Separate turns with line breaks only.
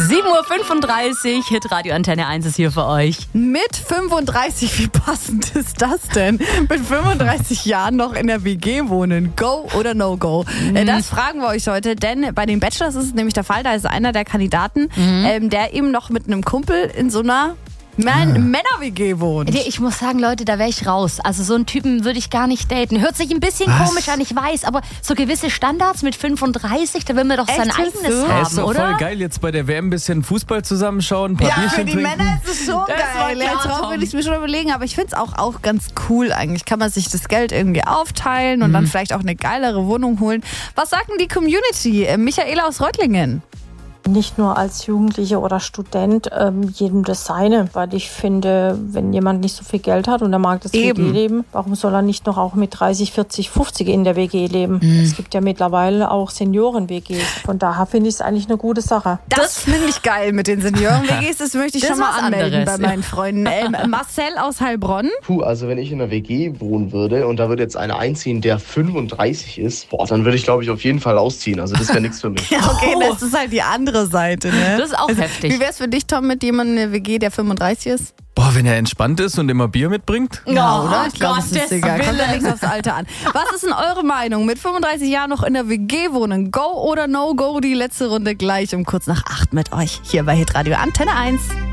7.35 Uhr, Hitradio Antenne 1 ist hier für euch.
Mit 35, wie passend ist das denn? Mit 35 Jahren noch in der WG wohnen. Go oder no go? Das fragen wir euch heute, denn bei den Bachelors ist es nämlich der Fall, da ist einer der Kandidaten, der eben noch mit einem Kumpel in so einer Männer-WG wohnt.
Ich muss sagen, Leute, da wäre ich raus. Also so einen Typen würde ich gar nicht daten. Hört sich ein bisschen komisch an, ich weiß, aber so gewisse Standards mit 35, da will man doch sein eigenes haben,
ist doch
oder?
voll geil, jetzt bei der WM ein bisschen Fußball zusammenschauen, ein paar
Ja,
Bierchen
für die
trinken.
Männer ist es schon geil. Darauf würde ich es mir schon überlegen, aber ich finde es auch ganz cool eigentlich. Kann man sich das Geld irgendwie aufteilen und dann vielleicht auch eine geilere Wohnung holen. Was sagt denn die Community? Michaela aus Reutlingen.
Nicht nur als Jugendlicher oder Student, jedem das seine, weil ich finde, wenn jemand nicht so viel Geld hat und er mag das WG-Leben, warum soll er nicht noch auch mit 30, 40, 50 in der WG leben? Es gibt ja mittlerweile auch Senioren-WGs. Von daher finde ich es eigentlich eine gute Sache.
Das finde ich geil mit den Senioren-WGs, das möchte ich
Das
schon mal
ist was
anmelden
anderes,
bei meinen Freunden. Marcel aus Heilbronn.
Also wenn ich in einer WG wohnen würde und da würde jetzt einer einziehen, der 35 ist, dann würde ich, glaube ich, auf jeden Fall ausziehen. Also das wäre nichts für mich.
Okay, das ist halt die andere Seite, ne?
Das ist auch heftig.
Wie wär's für dich, Tom, mit jemandem in der WG, der 35 ist?
Boah, wenn er entspannt ist und immer Bier mitbringt.
Ja, oder? Ich glaube, es ist
Gottes
egal. Kommt ja
Willen.
nichts aufs Alter an. Was ist denn eure Meinung? Mit 35 Jahren noch in der WG wohnen? Go oder no go? Die letzte Runde gleich um kurz nach 8 mit euch. Hier bei Hitradio Antenne 1.